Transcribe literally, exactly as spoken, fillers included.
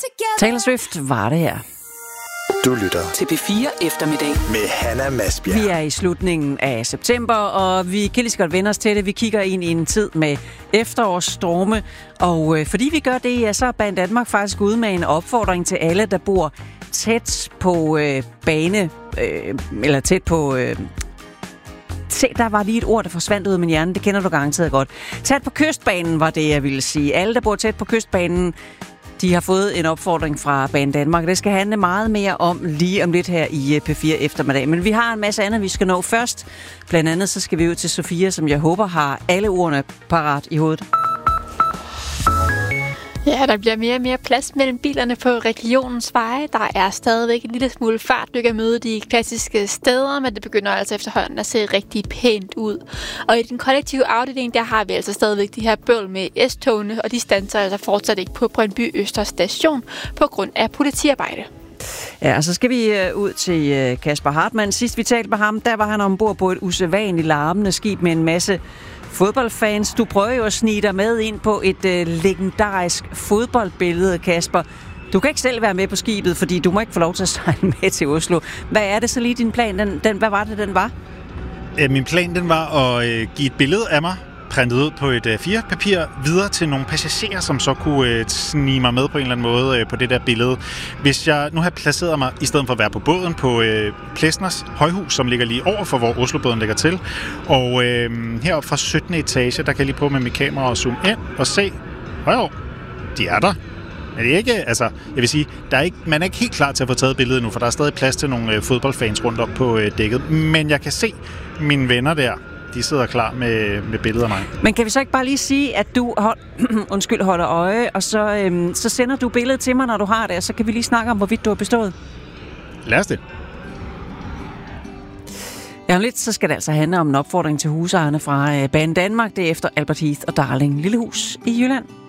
Taylor Swift var det her. Du lytter til P fire Eftermiddag med Hanna Masbjerg. Vi er i slutningen af september, og vi kan lige så godt vende os til det. Vi kigger ind i en tid med efterårsstorme, og øh, fordi vi gør det, ja, så er Banedanmark faktisk ude med en opfordring til alle, der bor tæt på øh, bane, øh, eller tæt på... Øh, Se, der var lige et ord, der forsvandt ud af min hjerne. Det kender du garanteret godt. Tæt på kystbanen var det, jeg ville sige. Alle, der bor tæt på kystbanen, de har fået en opfordring fra Banedanmark. Det skal handle meget mere om lige om lidt her i P fire Eftermiddag. Men vi har en masse andet, vi skal nå først. Blandt andet så skal vi ud til Sofia, som jeg håber har alle ordene parat i hovedet. Ja, der bliver mere og mere plads mellem bilerne på regionens veje. Der er stadigvæk en lille smule fart, du kan møde de klassiske steder, men det begynder altså efterhånden at se rigtig pænt ud. Og i den kollektive afdeling, der har vi altså stadigvæk de her bøvl med S-togene, og de standser altså fortsat ikke på Brøndby Øster Station på grund af politiarbejde. Ja, og så skal vi øh, ud til øh, Kasper Hartmann. Sidst vi talte med ham, der var han ombord på et usædvanligt larmende skib med en masse fodboldfans. Du prøver jo at snige dig med ind på et øh, legendarisk fodboldbillede, Kasper. Du kan ikke selv være med på skibet, fordi du må ikke få lov til at sejle med til Oslo. Hvad er det så lige din plan? Den, den, hvad var det, den var? Øh, min plan, den var at øh, give et billede af mig, printet ud på et øh, firepapir, videre til nogle passagerer, som så kunne øh, snige mig med på en eller anden måde øh, på det der billede. Hvis jeg nu havde placeret mig, i stedet for at være på båden, på øh, Plesners højhus, som ligger lige over for, hvor Oslobåden ligger til, og øh, heroppe fra syttende etage, der kan jeg lige prøve med mit kamera og zoome ind og se, jo, de er der. Men det er ikke, altså, jeg vil sige, der er ikke, man er ikke helt klar til at få taget billedet nu, for der er stadig plads til nogle øh, fodboldfans rundt op på øh, dækket. Men jeg kan se mine venner der, de sidder klar med, med billeder af mig. Men kan vi så ikke bare lige sige, at du hold, undskyld, holder øje, og så, øhm, så sender du billedet til mig, når du har det, og så kan vi lige snakke om, hvorvidt du har bestået? Lad os det. Ja, om lidt, så skal det altså handle om en opfordring til husejerne fra øh, Banedanmark. Det er efter Albert Heath og Darling Lillehus i Jylland.